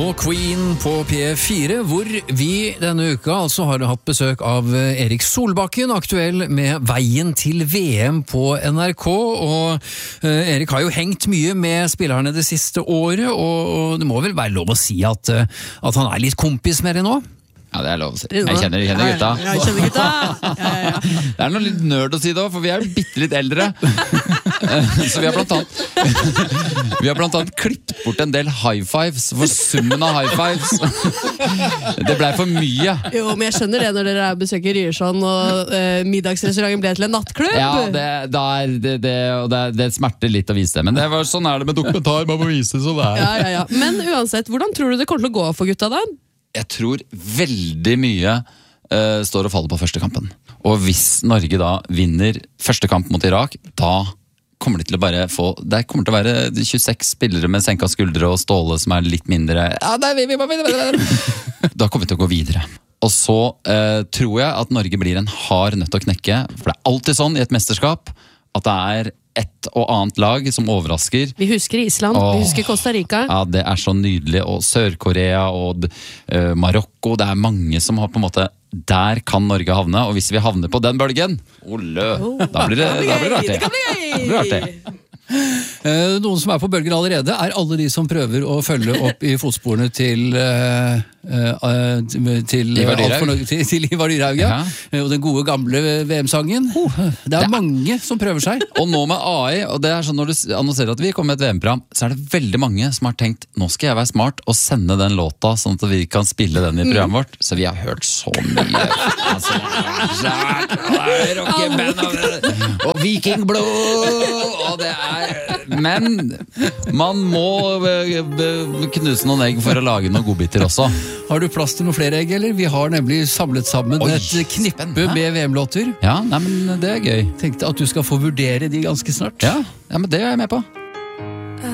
Og Queen på P4, hvor vi denne uka altså har hatt besøk av Erik Solbakken, aktuell med veien til VM på NRK. Og Erik har jo hengt mye med spillerne det siste året, og det må vel være lov å si at han er litt kompis med det nå? Ja, det er lov å si. Jeg kjenner gutta. Ja, jeg kjenner gutta. Ja. Det er noe litt nerd å si det også, for vi er jo bitte litt eldre. Så vi har blant annet klippet bort en del high fives, for summen av high fives. Det ble for mye. Jo, men jeg skjønner det når dere besøker Ryerson, og middagsrestauranten ble til en nattklubb. Ja, det smerter litt å vise det, men sånn er det med dokumentar, man må vise det sånn det er. Ja. Men uansett, hvordan tror du det kommer til å gå for gutta da? Jeg tror veldig mye står og faller på første kampen. Og hvis Norge da vinner første kamp mot Irak, da kommer det til å bare få, det kommer til å være 26 spillere med senka skuldre og Ståle som er litt mindre. Ja, da kommer vi til å gå videre. Og så tror jeg at Norge blir en hard nøtt å knekke, for det er alltid sånn i et mesterskap at det er et og annet lag som overrasker. Vi husker Island, vi husker Costa Rica. Ja, det er så nydelig. Og Sør-Korea og Marokko, det er mange som har på en måte, der kan Norge havne, og hvis vi havner på den bølgen, da blir det artig. Det kan bli gøy! Noen som er på bølgen allerede er alle de som prøver å følge opp i fotsporene til Ivar Dyrhaug, ja. Og den gode gamle VM-sangen. Det er mange som prøver seg. Og nå med AI, og det er sånn når du annonserer at vi kommer med et VM-program, så er det veldig mange som har tenkt, nå skal jeg være smart og sende den låta sånn at vi kan spille den i programmet vårt. Så vi har hørt så mye. Og Vikingblod, og det men man må knuse noen egg for å lage noen godbiter også. Har du plass til noen flere egg, eller? Vi har nemlig samlet sammen et knippe med VM-låter. Ja, nei, men det er gøy. Tenkte at du skal få vurdere de ganske snart. Ja, men det er jeg med på.